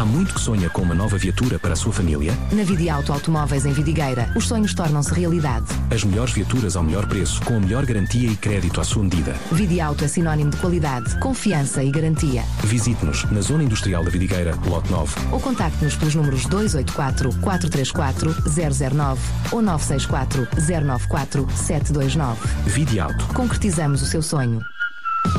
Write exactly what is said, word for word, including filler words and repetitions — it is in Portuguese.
Há muito que sonha com uma nova viatura para a sua família? Na Vidiauto Automóveis em Vidigueira, os sonhos tornam-se realidade. As melhores viaturas ao melhor preço, com a melhor garantia e crédito à sua medida. Vidiauto é sinónimo de qualidade, confiança e garantia. Visite-nos na Zona Industrial da Vidigueira, lote nove. Ou contacte-nos pelos números dois oito quatro, quatro três quatro, zero zero nove ou nove seis quatro, zero nove quatro, sete dois nove. Vidiauto. Concretizamos o seu sonho.